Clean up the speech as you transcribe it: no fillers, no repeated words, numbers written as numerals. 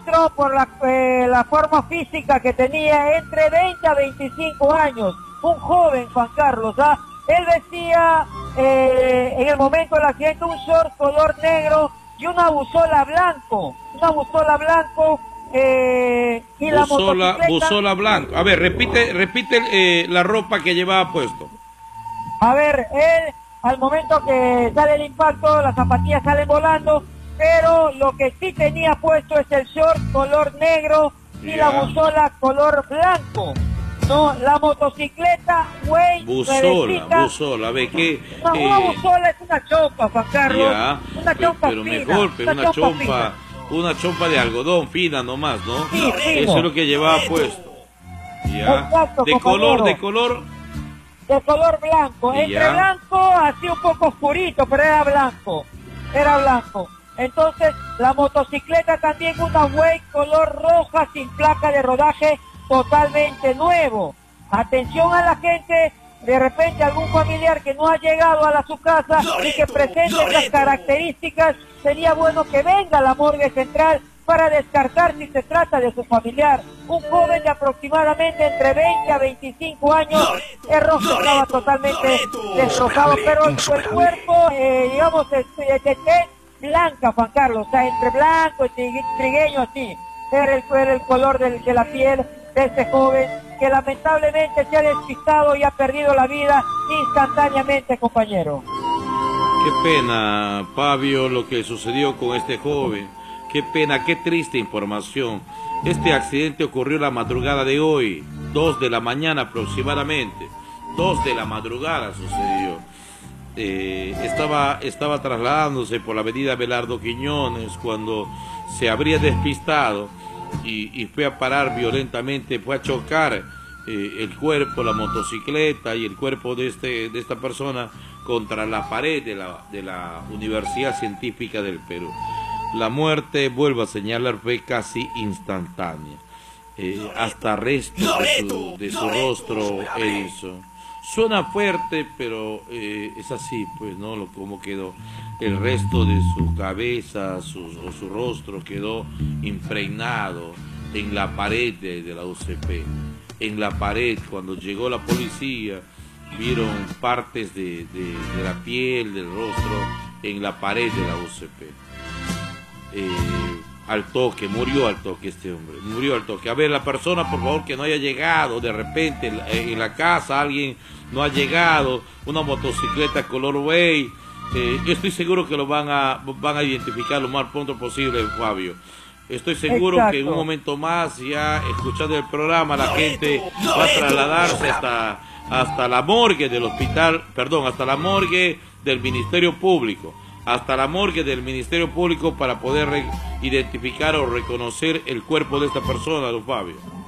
rostro, por la forma física que tenía, entre 20 a 25 años, un joven Juan Carlos, ¿ah? Él vestía en el momento del accidente un short color negro y una buzola blanco, y la motocicleta... Buzola blanco. A ver, repite la ropa que llevaba puesto. A ver, él, al momento que sale el impacto, las zapatillas salen volando, pero lo que sí tenía puesto es el short color negro y la buzola color blanco. No, la motocicleta, güey, buzola, ve que... una buzola es una chompa, Juan Carlos, una chompa pero fina, mejor, pero una chompa de algodón fina nomás, ¿no? Sí, eso es lo que llevaba puesto. Ya. Exacto, de color blanco, entre blanco, así un poco oscurito, pero era blanco. Entonces, la motocicleta también una Way color roja sin placa de rodaje, totalmente nuevo. Atención a la gente, de repente algún familiar que no ha llegado a su casa y que presente estas características, sería bueno que venga a la morgue central para descartar si se trata de su familiar. Un joven de aproximadamente entre 20 a 25 años, el rostro estaba totalmente destrozado, pero el cuerpo, digamos, de tez blanca, Juan Carlos, o sea, entre blanco y trigueño así, era el color de la piel de este joven, que lamentablemente se ha despistado y ha perdido la vida instantáneamente, compañero. Qué pena, Fabio, lo que sucedió con este joven. Qué pena, qué triste información. Este accidente ocurrió la madrugada de hoy, 2 de la mañana aproximadamente. 2 de la madrugada sucedió. Estaba trasladándose por la avenida Belardo Quiñones cuando se habría despistado y fue a parar violentamente, fue a chocar el cuerpo, la motocicleta y el cuerpo de esta persona contra la pared de la Universidad Científica del Perú. La muerte, vuelvo a señalar, fue casi instantánea. Hasta restos de su rostro erizo. Suena fuerte, pero es así, pues, ¿no? Como quedó. El resto de su cabeza, su rostro quedó impregnado en la pared de la UCP. En la pared, cuando llegó la policía, vieron partes de la piel, del rostro, en la pared de la UCP. Al toque, murió al toque este hombre, murió al toque. A ver, la persona, por favor, que no haya llegado, de repente en la casa alguien no ha llegado, una motocicleta color Way, yo estoy seguro que lo van a identificar lo más pronto posible, Fabio. Estoy seguro que en un momento más, ya escuchando el programa, la gente va a trasladarse hasta la morgue del hospital, perdón, hasta la morgue del Ministerio Público. Hasta la morgue del Ministerio Público para poder identificar o reconocer el cuerpo de esta persona, don Fabio.